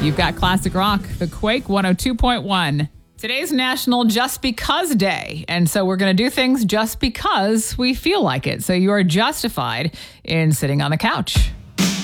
You've got classic rock, the Quake 102.1. Today's National Just Because Day, and so we're going to do things just because we feel like it. So you are justified in sitting on the couch.